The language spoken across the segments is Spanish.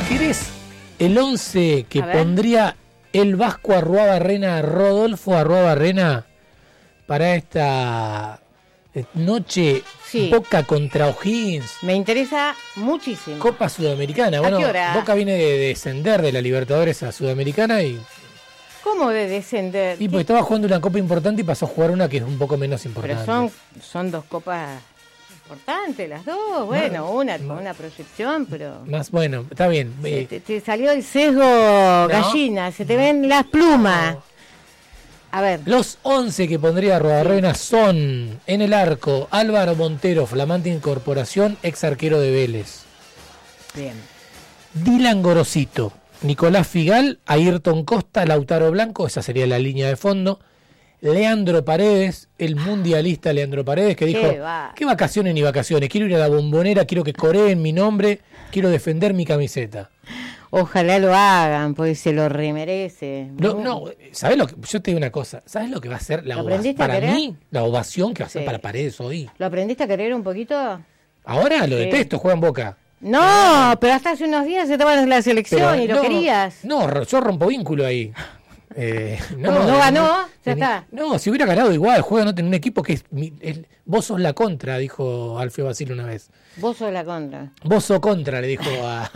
¿Querés el 11 que pondría el Vasco Arruabarrena, Rodolfo Arruabarrena, para esta noche? Sí. Boca contra O'Higgins? Me interesa muchísimo. Copa Sudamericana. ¿A qué hora? Boca viene de descender de la Libertadores a Sudamericana y ¿Cómo de descender? porque estaba jugando una copa importante y pasó a jugar una que es un poco menos importante. Pero son dos copas importantes las dos. Bueno, una con una proyección, pero... Más bueno, está bien. Te salió el sesgo gallina, se te ven las plumas. A ver. Los 11 que pondría Arruabarrena son: en el arco, Álvaro Montero, flamante incorporación, ex arquero de Vélez. Bien. Dylan Gorosito, Nicolás Figal, Ayrton Costa, Lautaro Blanco, esa sería la línea de fondo. Leandro Paredes, el mundialista Leandro Paredes, que dijo: ¿qué vacaciones ni vacaciones? Quiero ir a la Bombonera, quiero que coreen mi nombre, quiero defender mi camiseta. Ojalá lo hagan, porque se lo remerece. No, ¿sabes lo que? Yo te digo una cosa, ¿sabes lo que va a ser la ovación? Para mí, la ovación que va a ser para Paredes hoy. ¿Lo aprendiste a querer un poquito? Ahora lo detesto, juega en Boca. No, pero hasta hace unos días estaban en la selección pero y lo querías. No, yo rompo vínculo ahí. Como no ganó, ya está. No, si hubiera ganado igual, juega en un equipo que es vos sos la contra, dijo Alfio Basile una vez. Vos sos la contra. Vos sos contra, le dijo a...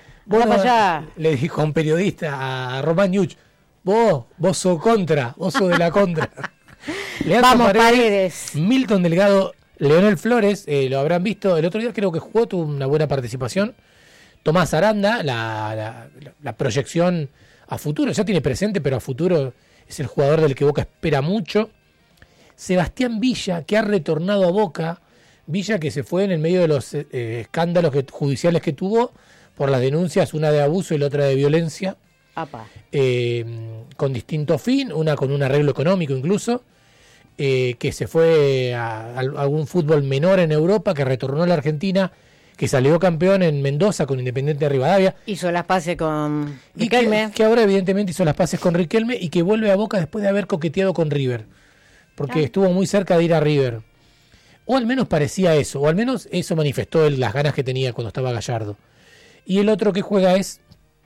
Le dijo a un periodista, a Román Yuch, vos sos contra, vos sos de la contra. Vamos, Paredes. Milton Delgado, Leonel Flores, lo habrán visto, el otro día creo que jugó, tuvo una buena participación. Tomás Aranda, la proyección a futuro, ya tiene presente, pero a futuro es el jugador del que Boca espera mucho. Sebastián Villa, que ha retornado a Boca, Villa que se fue en el medio de los escándalos judiciales que tuvo, por las denuncias, una de abuso y la otra de violencia, con distinto fin, una con un arreglo económico incluso, que se fue a algún fútbol menor en Europa, que retornó a la Argentina, que salió campeón en Mendoza con Independiente de Rivadavia. Hizo las pases con Riquelme. Que ahora evidentemente hizo las pases con Riquelme y que vuelve a Boca después de haber coqueteado con River, porque estuvo muy cerca de ir a River. O al menos parecía eso, o al menos eso manifestó él las ganas que tenía cuando estaba Gallardo. Y el otro que juega es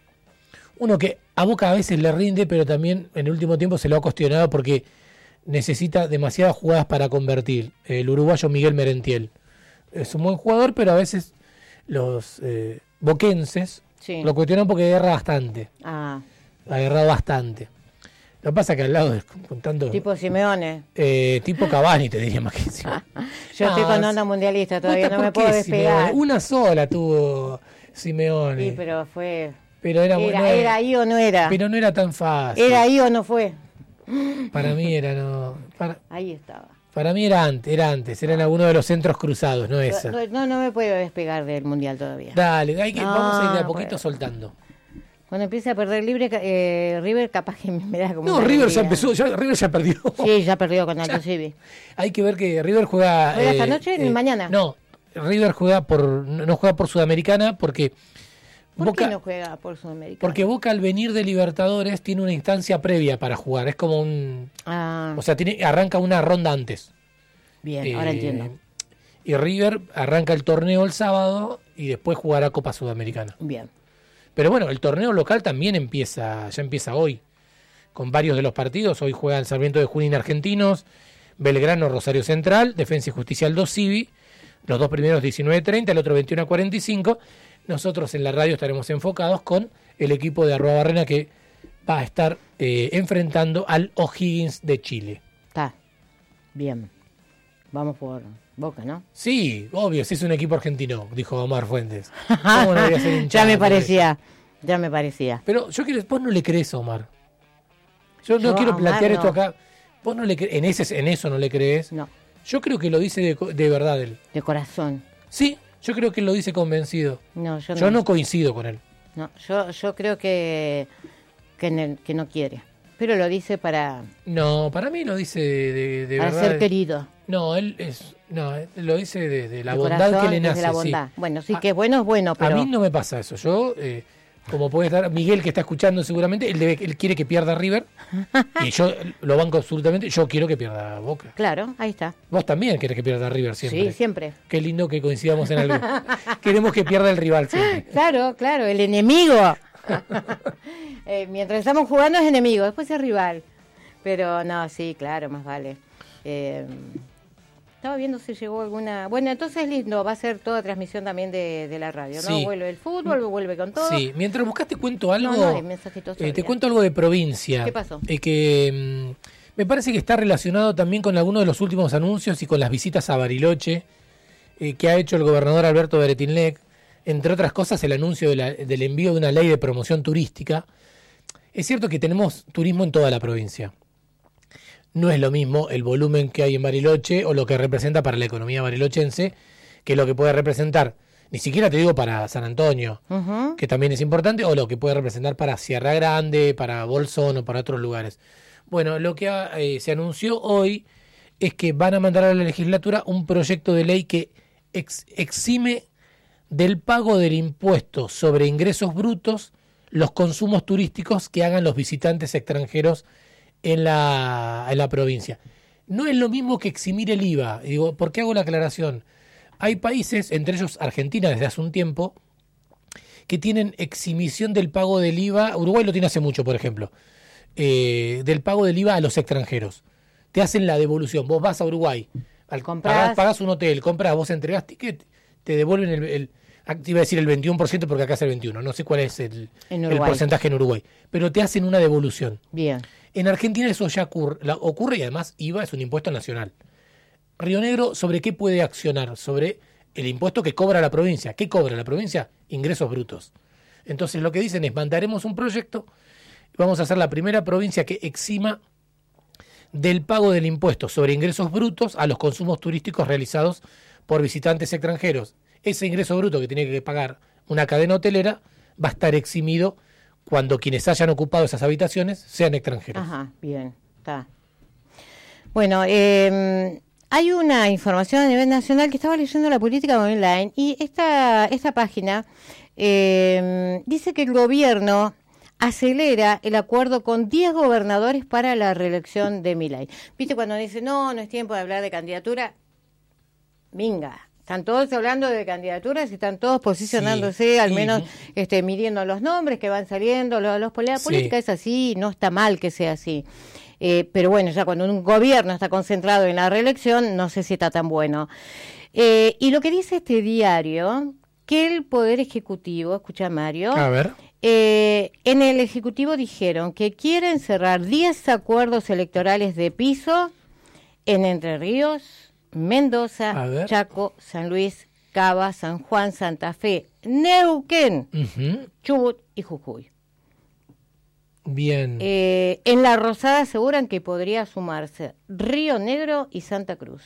uno que a Boca a veces le rinde, pero también en el último tiempo se lo ha cuestionado porque necesita demasiadas jugadas para convertir. El uruguayo Miguel Merentiel. Es un buen jugador, pero a veces los boquenses lo cuestionan porque erra bastante. Ha errado bastante. Lo que pasa es que al lado, contando... Tipo Simeone. Tipo Cavani, te diría más que Simeone. Yo estoy con onda mundialista todavía, no me puedo despegar. Una sola tuvo Simeone. Sí, pero fue... Pero era ahí o no era. Pero no era tan fácil. Era ahí o no fue. Para mí era ahí estaba. Para mí era antes, era en alguno de los centros cruzados, no esa. No me puedo despegar del mundial todavía. Dale, vamos a ir de a poquito soltando. Cuando empiece a perder River, capaz que me da como... No, River ya empezó, River ya perdió. Sí, ya perdió con Aldo Civi. Hay que ver que River juega... ¿Juega esta noche ni mañana? No, River no juega por Sudamericana porque... ¿Por qué no juega por Sudamericana? Porque Boca al venir de Libertadores tiene una instancia previa para jugar, es como o sea, arranca una ronda antes. Bien, ahora entiendo. Y River arranca el torneo el sábado y después jugará Copa Sudamericana. Bien. Pero bueno, el torneo local también ya empieza hoy, con varios de los partidos. Hoy juegan Sarmiento de Junín Argentinos, Belgrano Rosario Central, Defensa y Justicia Aldo Civi, los dos primeros 19:30, el otro 21:45. Nosotros en la radio estaremos enfocados con el equipo de Arruabarrena que va a estar enfrentando al O'Higgins de Chile. Está bien. Vamos por Boca, ¿no? Sí, obvio, si es un equipo argentino, dijo Omar Fuentes. ¿Cómo no voy a ser hinchada? Ya me parecía. Pero vos no le crees a Omar. Yo no quiero plantear esto acá. Vos no le crees, en eso no le crees. No. Yo creo que lo dice de verdad él. De corazón. Sí, yo creo que él lo dice convencido. No, yo no coincido con él. No, yo creo que no quiere. Pero lo dice para... No, para mí lo dice de para verdad. Para ser querido. No, él lo dice de la bondad corazón, que le nace. De la bondad. Sí. Bueno, sí, que bueno es bueno, pero... A mí no me pasa eso. Yo Como puede estar Miguel, que está escuchando seguramente, él quiere que pierda River, y yo lo banco absolutamente, yo quiero que pierda Boca. Claro, ahí está. Vos también querés que pierda River siempre. Sí, siempre. Qué lindo que coincidamos en algo. Queremos que pierda el rival siempre. Claro, el enemigo. Mientras estamos jugando es enemigo, después es rival. Pero no, sí, claro, más vale. Estaba viendo si llegó alguna... Bueno, entonces lindo, va a ser toda transmisión también de la radio, ¿no? Sí. Vuelve el fútbol, vuelve con todo. Sí, mientras buscas te cuento algo. No hay mensajitos te cuento algo de provincia. ¿Qué pasó? Que me parece que está relacionado también con algunos de los últimos anuncios y con las visitas a Bariloche que ha hecho el gobernador Alberto Beretilnec. Entre otras cosas, el anuncio del envío de una ley de promoción turística. Es cierto que tenemos turismo en toda la provincia. No es lo mismo el volumen que hay en Bariloche o lo que representa para la economía barilochense que lo que puede representar, ni siquiera te digo para San Antonio, que también es importante, o lo que puede representar para Sierra Grande, para Bolsón o para otros lugares. Bueno, lo que se anunció hoy es que van a mandar a la legislatura un proyecto de ley que exime del pago del impuesto sobre ingresos brutos los consumos turísticos que hagan los visitantes extranjeros en la provincia. No es lo mismo que eximir el IVA. Digo, ¿por qué hago la aclaración? Hay países, entre ellos Argentina desde hace un tiempo, que tienen eximición del pago del IVA. Uruguay lo tiene hace mucho, por ejemplo. Del pago del IVA a los extranjeros. Te hacen la devolución. Vos vas a Uruguay, pagás un hotel, compras, vos entregás ticket, te devuelven te iba a decir el 21% porque acá es el 21%. No sé cuál es el porcentaje en Uruguay. Pero te hacen una devolución. Bien. En Argentina eso ya ocurre y además IVA es un impuesto nacional. Río Negro, ¿sobre qué puede accionar? Sobre el impuesto que cobra la provincia. ¿Qué cobra la provincia? Ingresos brutos. Entonces lo que dicen es, mandaremos un proyecto, vamos a ser la primera provincia que exima del pago del impuesto sobre ingresos brutos a los consumos turísticos realizados por visitantes extranjeros. Ese ingreso bruto que tiene que pagar una cadena hotelera va a estar eximido cuando quienes hayan ocupado esas habitaciones sean extranjeros. Ajá, bien, está. Bueno, hay una información a nivel nacional que estaba leyendo la política online y esta página dice que el gobierno acelera el acuerdo con 10 gobernadores para la reelección de Milei. ¿Viste cuando dice, no es tiempo de hablar de candidatura? Venga. Están todos hablando de candidaturas y están todos posicionándose, al menos midiendo los nombres que van saliendo. La política es así, no está mal que sea así. Pero bueno, ya cuando un gobierno está concentrado en la reelección, no sé si está tan bueno. Y lo que dice este diario, que el Poder Ejecutivo, escucha Mario, a ver. En el Ejecutivo dijeron que quieren cerrar 10 acuerdos electorales de piso en Entre Ríos, Mendoza, Chaco, San Luis, Cava, San Juan, Santa Fe, Neuquén, Chubut y Jujuy. Bien. En La Rosada aseguran que podría sumarse Río Negro y Santa Cruz.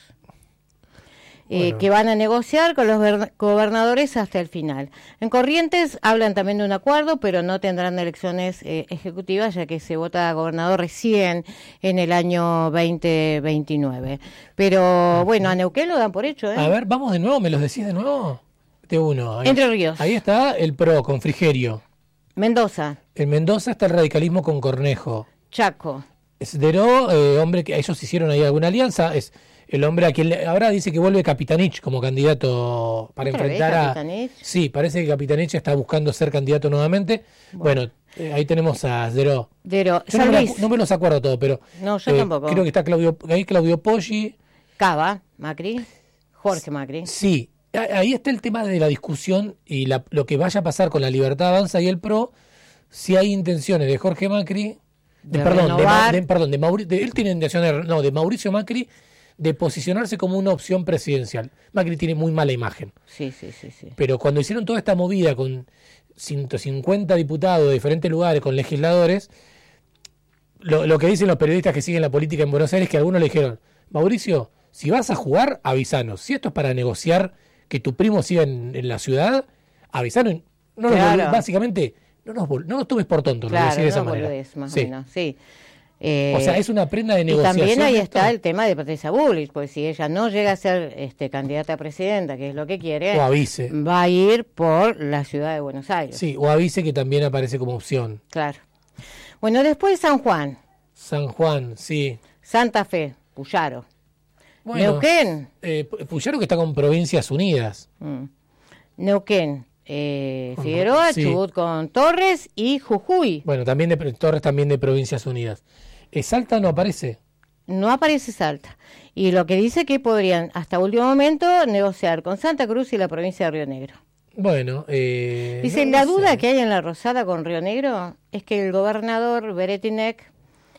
Que van a negociar con los gobernadores hasta el final. En Corrientes hablan también de un acuerdo, pero no tendrán elecciones ejecutivas, ya que se vota gobernador recién en el año 2029. Pero bueno, a Neuquén lo dan por hecho. A ver, vamos de nuevo, ¿me los decís de nuevo? De uno. Entre Ríos. Ahí está el PRO con Frigerio. Mendoza. En Mendoza está el radicalismo con Cornejo. Chaco. Esderó, hombre, que ellos hicieron ahí alguna alianza, es el hombre a quien ahora dice que vuelve Capitanich como candidato para enfrentar a... Capitanich? Sí, parece que Capitanich está buscando ser candidato nuevamente. Bueno, ahí tenemos a Deró. Yo no me los acuerdo todo, pero... No, yo tampoco. Creo que está Claudio Poggi. Cava, Macri, Jorge Macri. Sí, ahí está el tema de la discusión y lo que vaya a pasar con la Libertad Avanza y el PRO, si hay intenciones de Jorge Macri... de Mauricio Macri de posicionarse como una opción presidencial. Macri tiene muy mala imagen. Sí. Pero cuando hicieron toda esta movida con 150 diputados de diferentes lugares, con legisladores, lo que dicen los periodistas que siguen la política en Buenos Aires es que algunos le dijeron, Mauricio, si vas a jugar, avisanos. Si esto es para negociar que tu primo siga en la ciudad, avisanos. Básicamente, no nos tomes por tontos, claro, lo decir de esa no manera. Boludez, más o menos, sí. O sea, es una prenda de Y negociación. también ahí esto. está el tema de Patricia Bullrich, pues si ella no llega a ser candidata a presidenta, que es lo que quiere, O avise. va a ir por la ciudad de Buenos Aires. Sí, o avise que también aparece como opción. Claro. Bueno, después San Juan, San Juan, sí. Santa Fe, Puyaro. Bueno, Neuquén. Puyaro que está con Provincias Unidas. Neuquén, Figueroa, sí. Chubut con Torres y Jujuy. Bueno, también Torres también de Provincias Unidas. Salta no aparece. No aparece Salta. Y lo que dice que podrían, hasta último momento, negociar con Santa Cruz y la provincia de Río Negro. Bueno, Dice, no la sé. duda que hay en la Rosada con Río Negro es que el gobernador Beretinec,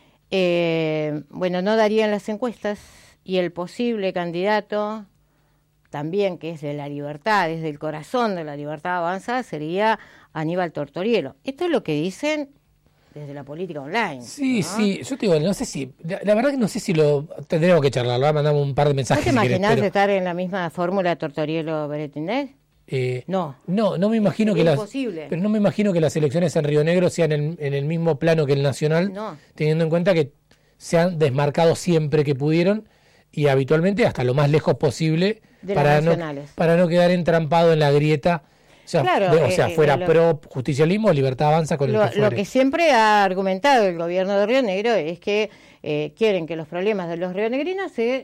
no daría en las encuestas y el posible candidato, también que es de la libertad, desde el corazón de la libertad avanza, sería Aníbal Tortorielo. Esto es lo que dicen desde la política online. Sí, ¿no? sí, yo te digo, no sé si, la verdad que no sé si lo tendremos que charlar, mandamos un par de ¿No mensajes. te si querés, imaginas pero, estar en la misma fórmula Tortorielo-Beretinec? No. No me imagino que Es las, imposible. pero no me imagino que las elecciones en Río Negro sean en el mismo plano que el nacional, No. teniendo en cuenta que se han desmarcado siempre que pudieron y habitualmente hasta lo más lejos posible De las para nacionales. para no quedar entrampado en la grieta. O sea, Claro, fuera lo- pro justicialismo o libertad avanza con el que Lo fuere. que siempre ha argumentado el gobierno de Río Negro es que quieren que los problemas de los rionegrinos se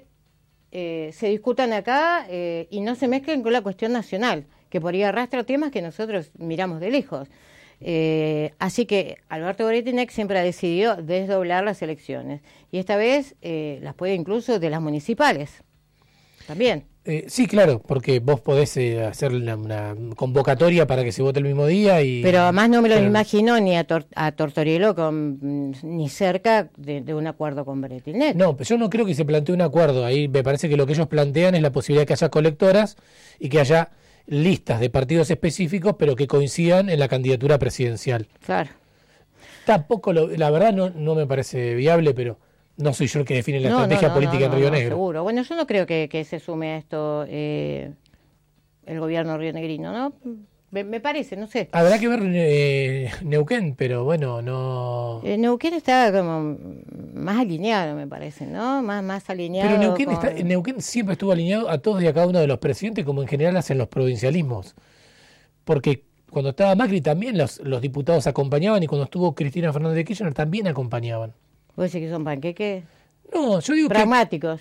discutan acá y no se mezclen con la cuestión nacional, que por ahí arrastra temas que nosotros miramos de lejos. Así que Alberto Beretinec siempre ha decidido desdoblar las elecciones y esta vez las puede incluso de las municipales también. Sí, claro, porque vos podés hacer una convocatoria para que se vote el mismo día y... Pero además no me lo pero- imagino ni a Tortorielo ni cerca de un acuerdo con Beretinec. No, pero yo no creo que se plantee un acuerdo. Ahí me parece que lo que ellos plantean es la posibilidad de que haya colectoras y que haya listas de partidos específicos, pero que coincidan en la candidatura presidencial. Claro. Tampoco, la verdad, no me parece viable, pero no soy yo el que define la estrategia política en Río Negro. Seguro. Bueno, yo no creo que se sume a esto el gobierno rionegrino, ¿no? Me parece, no sé. Habrá que ver Neuquén, pero bueno, no... Neuquén está como más alineado, me parece, ¿no? Más alineado. Pero Neuquén, con- Neuquén siempre estuvo alineado a todos y a cada uno de los presidentes, como en general hacen los provincialismos. Porque cuando estaba Macri también los diputados acompañaban y cuando estuvo Cristina Fernández de Kirchner también acompañaban. ¿Vos decís que son panqueques? No, yo digo Pragmáticos.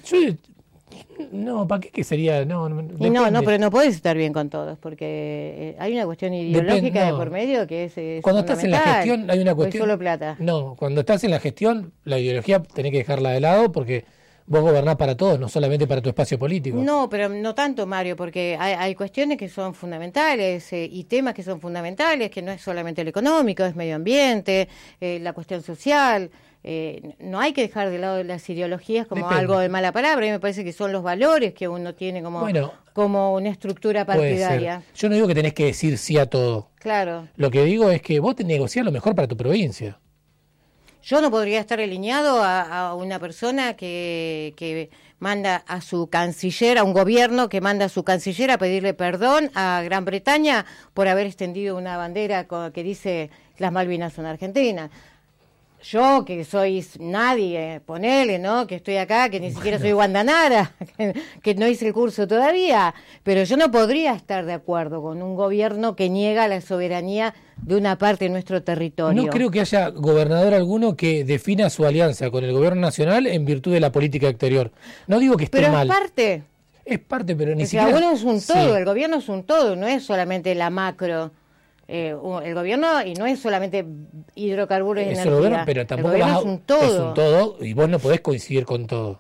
no, ¿para qué sería? No, Y depende. pero no podés estar bien con todos, porque hay una cuestión ideológica de no. por medio que es Cuando estás en la fundamental. gestión hay una O es cuestión... solo plata. No, cuando estás en la gestión, la ideología tenés que dejarla de lado porque vos gobernás para todos, no solamente para tu espacio político. No, pero no tanto, Mario, porque hay cuestiones que son fundamentales y temas que son fundamentales, que no es solamente el económico, es medio ambiente, la cuestión social. No hay que dejar de lado las ideologías como Depende. algo de mala palabra. A mí me parece que son los valores que uno tiene Bueno, como una estructura Puede partidaria. ser. Yo no digo que tenés que decir sí a todo. Claro. Lo que digo es que vos te negociás lo mejor para tu provincia. Yo no podría estar alineado a una persona que manda a su canciller, a un gobierno que manda a su canciller a pedirle perdón a Gran Bretaña por haber extendido una bandera que dice las Malvinas son argentinas. Yo, que soy nadie, ponele, ¿no? Que estoy acá, que ni siquiera soy Guandanara, que no hice el curso todavía, pero yo no podría estar de acuerdo con un gobierno que niega la soberanía de una parte de nuestro territorio. No creo que haya gobernador alguno que defina su alianza con el gobierno nacional en virtud de la política exterior. No digo que esté Pero mal. es parte. Es parte, pero ni O sea, siquiera... uno es un Sí. todo, el gobierno es un todo, no es solamente la macro. El gobierno, y no es solamente hidrocarburos y Eso energía. lo vieron, pero tampoco el gobierno vas a- es un todo. Es un todo y vos no podés coincidir con todo.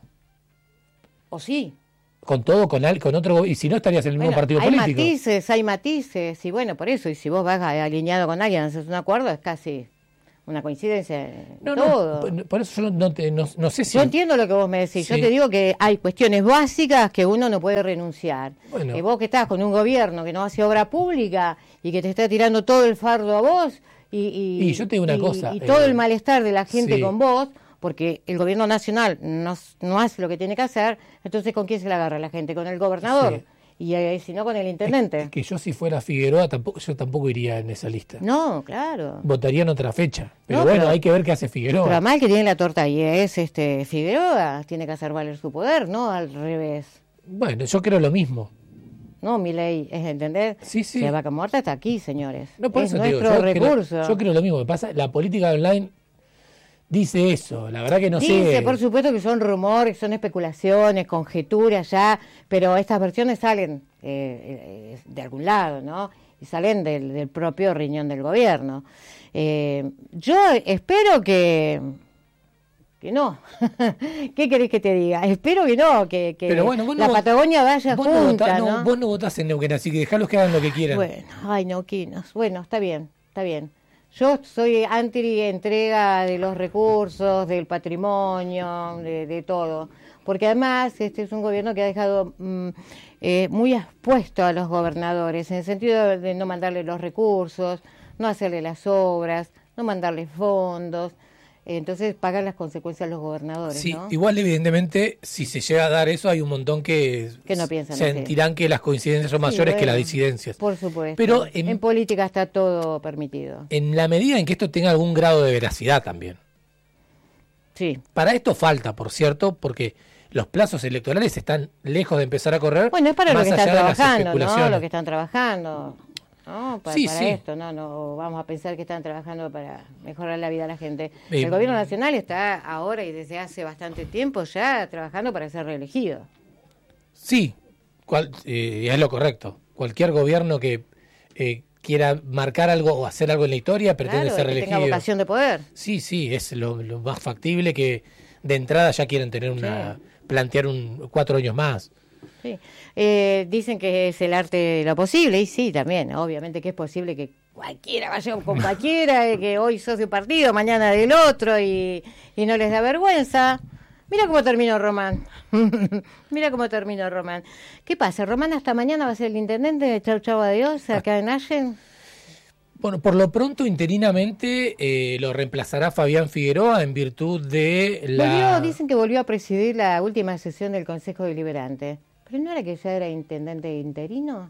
O sí. Con todo, con otro... Y si no, estarías en el mismo Bueno, partido hay político. hay matices, y bueno, por eso, y si vos vas alineado con alguien, haces un acuerdo, es casi una coincidencia en No, todo. por eso yo no sé si... Yo entiendo lo que vos me decís, Sí. yo te digo que hay cuestiones básicas que uno no puede renunciar. Bueno. Vos que estás con un gobierno que no hace obra pública y que te está tirando todo el fardo a vos Y yo te digo una cosa, y todo el malestar de la gente sí. con vos, porque el gobierno nacional no hace lo que tiene que hacer, entonces ¿con quién se la agarra la gente? Con el gobernador. Sí. y si no con el intendente. Es que yo si fuera Figueroa yo tampoco iría en esa lista. No, claro. Votaría en otra fecha. Pero No, bueno, pero- hay que ver qué hace Figueroa. Pero además el que tiene la torta ahí es Figueroa, tiene que hacer valer su poder, no al revés. Bueno, yo creo lo mismo. No, Milei, es entender Sí, sí. que la vaca muerta está aquí, señores. No, por es eso te digo, nuestro yo recurso. yo creo lo mismo. Me pasa, la política online dice eso. La verdad que no Dice, sé. por supuesto que son rumores, son especulaciones, conjeturas ya, pero estas versiones salen de algún lado, ¿no? Y salen del propio riñón del gobierno. Yo espero que no. ¿Qué querés que te diga? Espero que no, que Pero bueno, vos la no- Patagonia vaya vos junta, no, ¿no? vos no votás en Neuquén, así que dejalos que hagan lo que quieran. Bueno, ay, neuquinos. Bueno, está bien, está bien. Yo soy anti-entrega de los recursos, del patrimonio, de todo. Porque además este es un gobierno que ha dejado muy expuesto a los gobernadores, en el sentido de no mandarle los recursos, no hacerle las obras, no mandarle fondos. Entonces pagan las consecuencias los gobernadores, Sí, ¿no? igual evidentemente, si se llega a dar eso, hay un montón que no piensan sentirán que las coincidencias son Sí, mayores que bueno, las disidencias. Por supuesto. Pero en política está todo permitido. En la medida en que esto tenga algún grado de veracidad también. Sí. Para esto falta, por cierto, porque los plazos electorales están lejos de empezar a correr. Bueno, es para lo más que están allá de las trabajando, ¿no? especulaciones. Lo que están trabajando. No, Sí, para sí. esto, no vamos a pensar que están trabajando para mejorar la vida de la gente. Eh, El gobierno nacional está ahora y desde hace bastante tiempo ya trabajando para ser reelegido. Sí, es lo correcto. Cualquier gobierno que quiera marcar algo o hacer algo en la historia pretende Claro, ser que reelegido. tenga vocación de poder. Sí, sí, es lo más factible que de entrada ya quieren tener plantear 4 años más. Sí. Dicen que es el arte de lo posible, y sí, también, obviamente que es posible que cualquiera vaya con cualquiera, que hoy sos de un partido, mañana del otro, y no les da vergüenza. Mira cómo terminó Román. Mira cómo terminó Román. ¿Qué pasa? ¿Román hasta mañana va a ser el intendente de Chau Chau Adiós acá en Allen? Bueno, por lo pronto, interinamente, lo reemplazará Fabián Figueroa en virtud de Dicen que volvió a presidir la última sesión del Consejo Deliberante. ¿Pero no era que ya era intendente interino?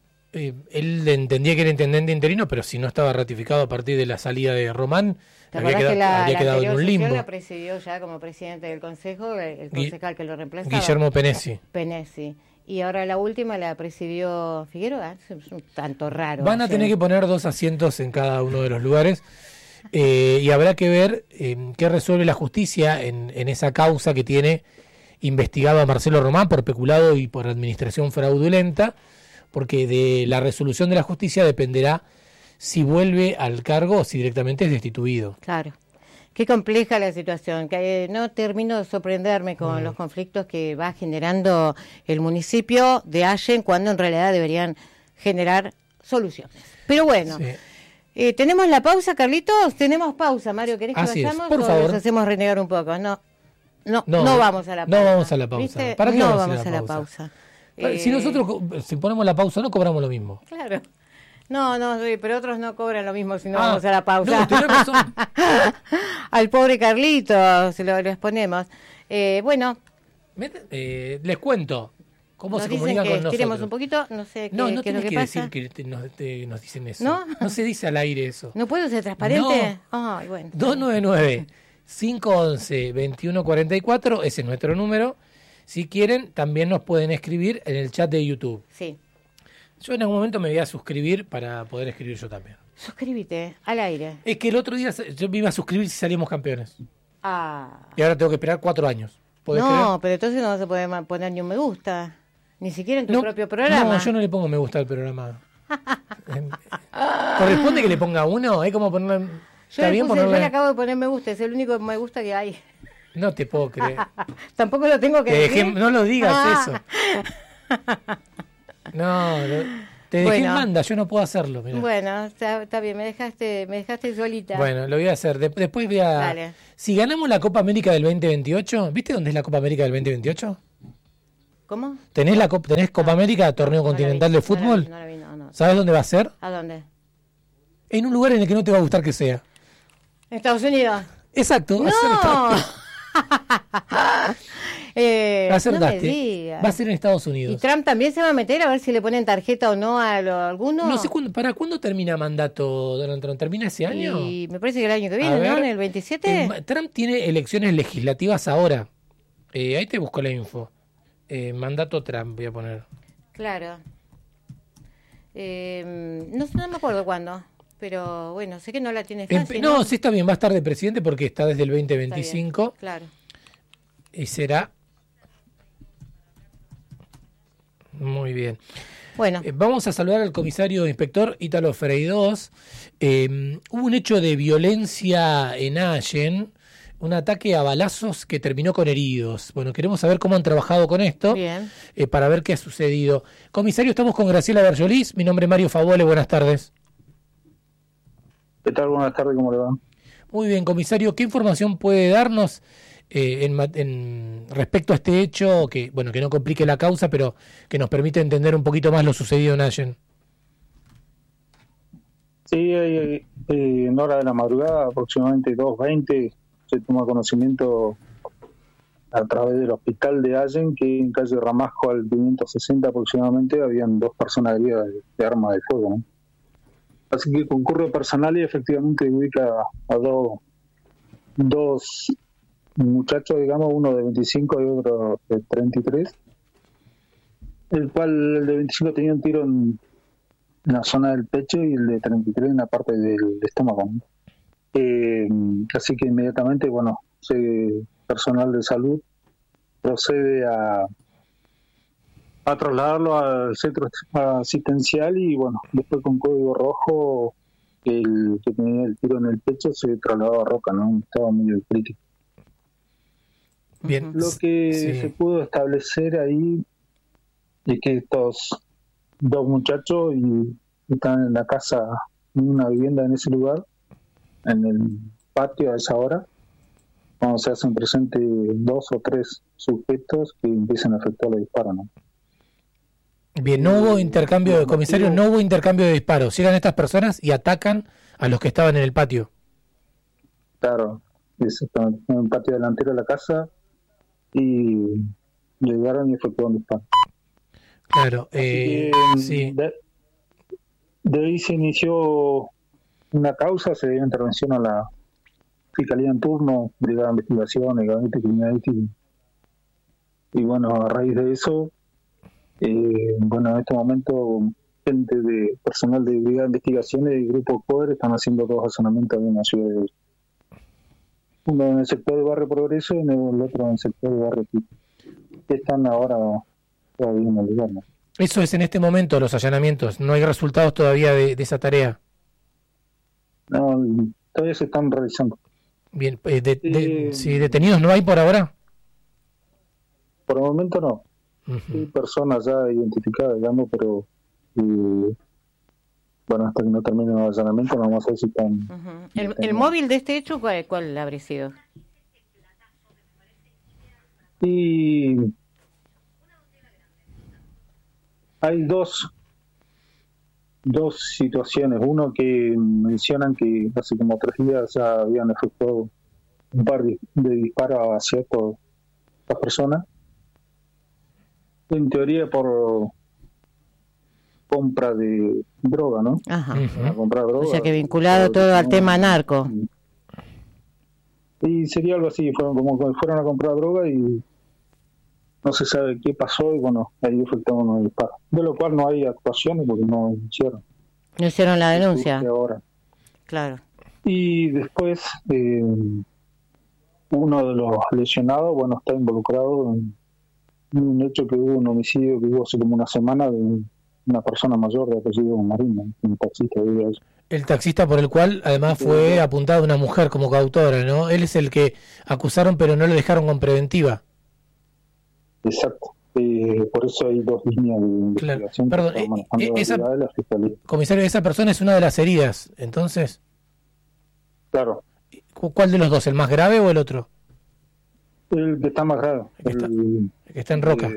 Él entendía que era intendente interino, pero si no estaba ratificado a partir de la salida de Román, ¿Te había acordás que había quedado en anterior un sesión limbo. la presidió ya como presidente del Consejo el concejal que lo reemplazaba? Guillermo Penesi. Penesi. Y ahora la última la presidió Figueroa. Es un tanto raro. Van a tener que poner 2 asientos en cada uno de los lugares y habrá que ver qué resuelve la justicia en esa causa que tiene investigado a Marcelo Román por peculado y por administración fraudulenta, porque de la resolución de la justicia dependerá si vuelve al cargo o si directamente es destituido. Claro. Qué compleja la situación, que no termino de sorprenderme con los conflictos que va generando el municipio de Allen cuando en realidad deberían generar soluciones. Pero bueno, Sí. ¿tenemos la pausa, Carlitos? Tenemos pausa, Mario. ¿Querés que Así es, vayamos por o favor. nos hacemos renegar un poco? No No, vamos a la pausa. no vamos a la pausa. ¿Viste? ¿Para qué no vamos a vamos la a la pausa? pausa. Si nosotros si ponemos la pausa no cobramos lo mismo. Claro. No, pero otros no cobran lo mismo si no Ah, vamos a la pausa. no, tenés razón. Al pobre Carlito se lo exponemos. Bueno, Les cuento cómo nos se dicen comunican que con nosotros. estiremos un poquito, no sé No qué es lo tenés que que pasa. decir que nos dicen eso. ¿No? No se dice al aire eso. ¿No puedo ser transparente? Ay, bueno. 299-511-2144, ese es nuestro número. Si quieren, también nos pueden escribir en el chat de YouTube. Sí. Yo en algún momento me voy a suscribir para poder escribir yo también. Suscríbete al aire. Es que el otro día yo me iba a suscribir si salíamos campeones. Ah. Y ahora tengo que esperar 4 años. ¿Podés No, creer? pero entonces no vas a poder poner ni un me gusta. Ni siquiera en tu No, propio programa. No, yo no le pongo me gusta al programa. ¿Corresponde que le ponga uno? ¿Es como ponerle... Yo le acabo de poner me gusta, es el único me gusta que hay. No te puedo creer. Tampoco lo tengo que decir. No lo digas eso. No, te dejé en Bueno. banda, yo no puedo hacerlo. Mirá. Bueno, está bien, me dejaste solita. Bueno, lo voy a hacer. Después voy a... Dale. Si ganamos la Copa América del 2028, ¿viste dónde es la Copa América del 2028? ¿Cómo? ¿Tenés Copa América, torneo continental de fútbol? No la vi, no. ¿Sabes dónde va a ser? ¿A dónde? En un lugar en el que no te va a gustar que sea. En Estados Unidos. Exacto. va a ser en Estados ¡No! Unidos. Va a ser no me gaste. digas. Va a ser en Estados Unidos. ¿Y Trump también se va a meter a ver si le ponen tarjeta o no a alguno? No sé ¿para cuándo termina mandato Donald Trump? ¿Termina ese año? Y me parece que el año que A viene, ver, ¿no? ¿En el 27? Trump tiene elecciones legislativas ahora. Ahí te busco la info. Mandato Trump, voy a poner. Claro. No me acuerdo cuándo, pero bueno, sé que no la tiene fácil. No, sí está bien, va a estar de presidente porque está desde el 2025. Claro. Y será... Muy bien. Bueno. Vamos a saludar al comisario inspector Ítalo Freidós. Hubo un hecho de violencia en Allen, un ataque a balazos que terminó con heridos. Bueno, queremos saber cómo han trabajado con esto. Bien. Para ver qué ha sucedido. Comisario, estamos con Graciela Berjolís. Mi nombre es Mario Favole. Buenas tardes. ¿Qué tal? Buenas tardes, ¿cómo le va? Muy bien, comisario. ¿Qué información puede darnos en respecto a este hecho que no complique la causa, pero que nos permite entender un poquito más lo sucedido en Allen? Sí, en hora de la madrugada, aproximadamente 2:20, se toma conocimiento a través del hospital de Allen que en calle Ramasco al 560 aproximadamente habían 2 personas heridas de arma de fuego, ¿no? Así que concurre personal y efectivamente ubica a dos muchachos, digamos, uno de 25 y otro de 33, el cual el de 25 tenía un tiro en la zona del pecho y el de 33 en la parte del estómago, ¿no? Así que inmediatamente, personal de salud procede a trasladarlo al centro asistencial y después con código rojo el que tenía el tiro en el pecho se trasladó a Roca, ¿no? Estaba muy crítico. Bien. Lo que se pudo establecer ahí es que estos 2 muchachos están en la casa, en una vivienda en ese lugar, en el patio a esa hora, cuando se hacen presentes 2 o 3 sujetos que empiezan a efectuar los disparos, ¿no? Bien, no hubo intercambio de comisario, no hubo intercambio de disparos. Llegan estas personas y atacan a los que estaban en el patio. Claro, exactamente. En el patio delantero de la casa y llegaron y efectuaron disparos. Claro, sí. De ahí se inició una causa, se dio intervención a la Fiscalía en turno, Brigada de Investigación, el Gabinete Criminalístico. Y a raíz de eso, en este momento, gente de personal de Brigada de Investigación y Grupo CODER están haciendo 2 allanamientos en una ciudad de... Uno en el sector de Barrio Progreso y el otro en el sector de Barrio Pico. Que están ahora todavía en el lugar, ¿no? Eso es en este momento, los allanamientos. No hay resultados todavía de esa tarea. No, todavía se están realizando. Bien, si detenidos no hay por ahora. Por el momento no. Hay personas ya identificadas, digamos, pero hasta que no termine el allanamiento no vamos a ver si están... ¿El móvil de este hecho cuál habría sido? Y hay dos situaciones. Uno que mencionan que hace como 3 días ya habían efectuado un par de disparos hacia estas personas, en teoría por compra de droga, ¿no? Ajá. Comprar droga, o sea que vinculado todo al tema narco. Y sería algo así, fueron a comprar droga y no se sabe qué pasó y ahí efectuaron unos disparos. De lo cual no hay actuaciones porque no hicieron. No hicieron la denuncia. Ahora. Claro. Y después, uno de los lesionados, está involucrado en un hecho que hubo, un homicidio que hubo hace como una semana de una persona mayor de apellido Marina, un taxista. El taxista por el cual además fue apuntada una mujer como coautora, ¿no? Él es el que acusaron pero no le dejaron con preventiva. Exacto. Por eso hay 2 líneas de investigación. Claro. Perdón, comisario, esa persona es una de las heridas, entonces. Claro. ¿Cuál de los dos? ¿El más grave o el otro? El que está más grave. El que está en Roca.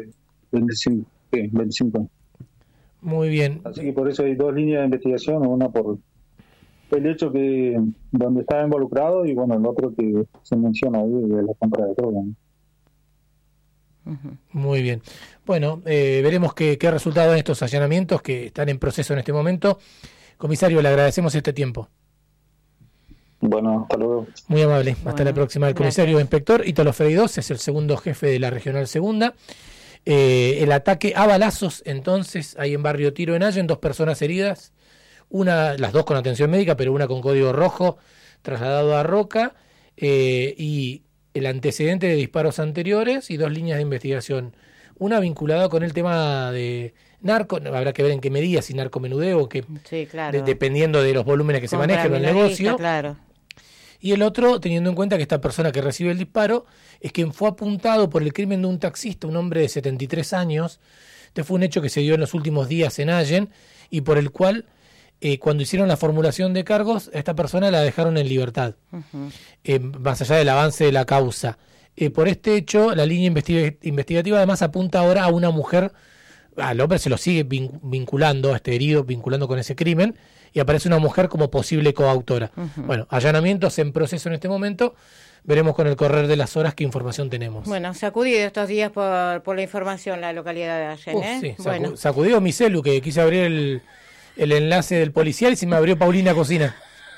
25. Muy bien. Así que por eso hay 2 líneas de investigación, una por el hecho donde estaba involucrado y el otro que se menciona ahí de la compra de droga, ¿no? Muy bien. Bueno, veremos qué resultado dan estos allanamientos que están en proceso en este momento. Comisario, le agradecemos este tiempo. Bueno, hasta luego. Muy amable. Hasta la próxima. El comisario inspector Ítalo Freidos es el segundo jefe de la Regional Segunda. El ataque a balazos, entonces, ahí en Barrio Tiro en Allen, 2 personas heridas. Las 2 con atención médica, pero una con código rojo, trasladado a Roca. Y el antecedente de disparos anteriores y 2 líneas de investigación. Una vinculada con el tema de narco, habrá que ver en qué medida, si narcomenudeo, que sí, claro. Dependiendo de los volúmenes que se manejen en el negocio. Claro. Y el otro, teniendo en cuenta que esta persona que recibe el disparo es quien fue apuntado por el crimen de un taxista, un hombre de 73 años. Este fue un hecho que se dio en los últimos días en Allen y por el cual, cuando hicieron la formulación de cargos, a esta persona la dejaron en libertad, más allá del avance de la causa. Por este hecho, la línea investigativa además apunta ahora a una mujer. Al hombre se lo sigue vinculando, a este herido, vinculando con ese crimen, y aparece una mujer como posible coautora. Bueno, allanamientos en proceso en este momento. Veremos con el correr de las horas qué información tenemos. Bueno, sacudido estos días por la información la localidad de Allen, Sí, bueno. Sacudido mi celu, que quise abrir el enlace del policial y se me abrió Paulina Cocina.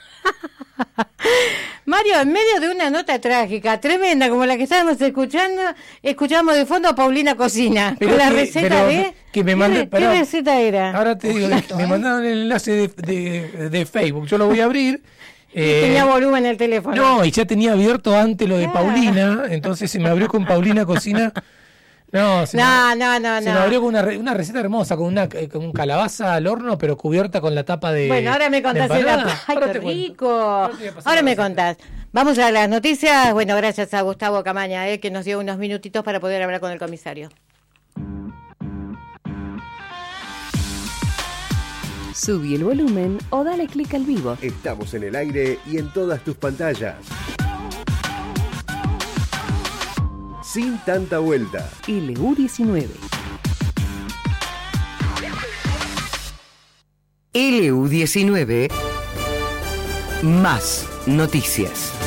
Mario, en medio de una nota trágica, tremenda, como la que estábamos escuchamos de fondo a Paulina Cocina, pero con la receta de... Que me mandé, ¿Qué receta era? Ahora te digo, me mandaron el enlace de Facebook, yo lo voy a abrir. Tenía volumen el teléfono. No, y ya tenía abierto antes lo de Paulina, entonces se me abrió con Paulina Cocina. No. Se me abrió con una receta hermosa, con un calabaza al horno, pero cubierta con la tapa de... Bueno, ahora me contás ¡ay, qué rico! Ahora me contás. Vamos a las noticias. Bueno, gracias a Gustavo Camaña, que nos dio unos minutitos para poder hablar con el comisario. Subí el volumen o dale clic al vivo. Estamos en el aire y en todas tus pantallas. Sin tanta vuelta. LU19. LU19. Más noticias.